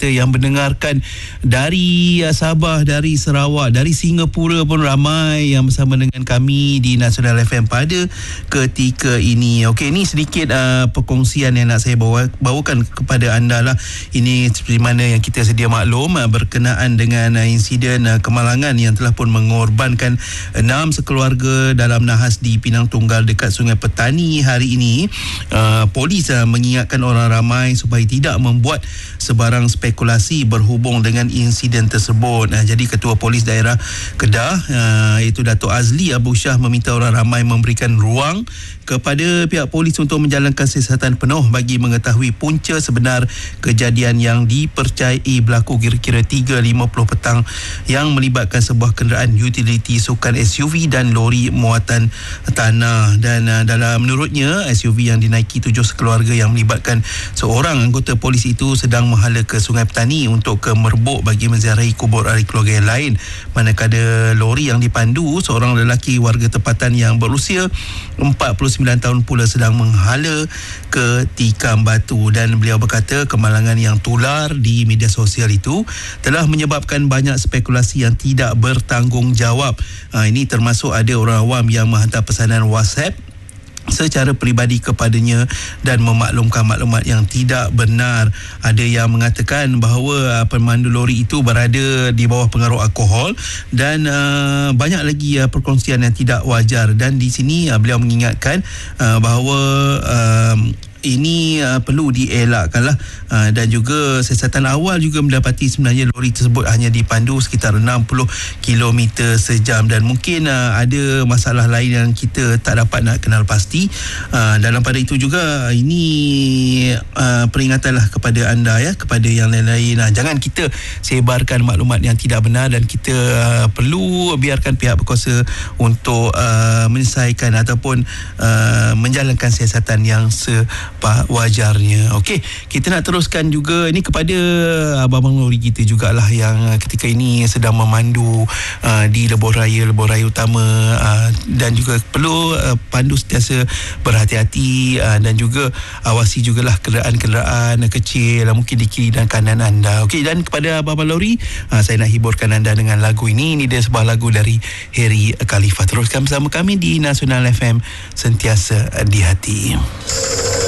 kita yang mendengarkan dari Sabah, dari Sarawak, dari Singapura pun ramai yang bersama dengan kami di Nasional FM pada ketika ini. Okey, ini sedikit perkongsian yang nak saya bawakan kepada anda lah. Ini seperti mana yang kita sedia maklum berkenaan dengan insiden kemalangan yang telah pun mengorbankan 6 sekeluarga dalam nahas di Pinang Tunggal dekat Sungai Petani hari ini. Polis mengingatkan orang ramai supaya tidak membuat sebarang spekulasi berhubung dengan insiden tersebut. Jadi Ketua Polis Daerah Kedah iaitu Datuk Azli Abu Shah meminta orang ramai memberikan ruang kepada pihak polis untuk menjalankan siasatan penuh bagi mengetahui punca sebenar kejadian yang dipercayai berlaku kira-kira 3.50 petang yang melibatkan sebuah kenderaan utility sukan SUV dan lori muatan tanah. Dan dalam menurutnya, SUV yang dinaiki 7 sekeluarga yang melibatkan seorang anggota polis itu sedang menghala ke Sungai Petani untuk ke Merbuk bagi menziarahi kubur ahli keluarga yang lain. Manakala lori yang dipandu seorang lelaki warga tempatan yang berusia 49 tahun pula sedang menghala ke Tikam Batu. Dan beliau berkata kemalangan yang tular di media sosial itu telah menyebabkan banyak spekulasi yang tidak bertanggungjawab. Ini termasuk ada orang awam yang menghantar pesanan WhatsApp secara peribadi kepadanya dan memaklumkan maklumat yang tidak benar. Ada yang mengatakan bahawa pemandu lori itu berada di bawah pengaruh alkohol dan banyak lagi perkongsian yang tidak wajar. Dan di sini beliau mengingatkan bahawa ini perlu dielakkanlah, dan juga siasatan awal juga mendapati sebenarnya lori tersebut hanya dipandu sekitar 60 km sejam dan mungkin ada masalah lain yang kita tak dapat nak kenal pasti. Dalam pada itu juga ini peringatanlah kepada anda kepada yang lain-lain. Jangan kita sebarkan maklumat yang tidak benar dan kita perlu biarkan pihak berkuasa untuk menyelesaikan ataupun menjalankan siasatan yang wajarnya. Okey, kita nak teruskan juga ini kepada abang-abang lori kita jugalah yang ketika ini sedang memandu di lebuh raya utama, dan juga perlu pandu sentiasa berhati-hati dan juga awasi jugalah kenderaan-kenderaan kecil mungkin di kiri dan kanan anda. Okey, dan kepada abang-abang lori saya nak hiburkan anda dengan lagu ini. Ini dia sebuah lagu dari Harry Khalifah. Teruskan bersama kami di Nasional FM, sentiasa di hati.